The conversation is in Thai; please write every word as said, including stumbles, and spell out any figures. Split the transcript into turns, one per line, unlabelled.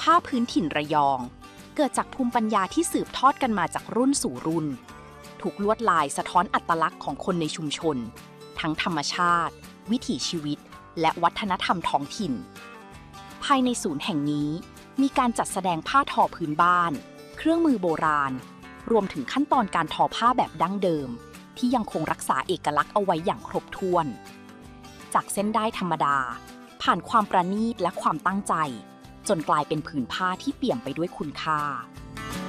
ผ้าพื้นถิ่นระยองเกิดจากภูมิปัญญาที่สืบทอดกันมาจากรุ่นสู่รุ่นถูกลวดลายสะท้อนอัตลักษณ์ของคนในชุมชนทั้งธรรมชาติวิถีชีวิตและวัฒนธรรมท้องถิ่นภายในศูนย์แห่งนี้มีการจัดแสดงผ้าทอพื้นบ้านเครื่องมือโบราณรวมถึงขั้นตอนการทอผ้าแบบดั้งเดิมที่ยังคงรักษาเอกลักษณ์เอาไว้อย่างครบถ้วนจากเส้นด้ายธรรมดาผ่านความประณีตและความตั้งใจจนกลายเป็นผืนผ้าที่เปี่ยมไปด้วยคุณค่า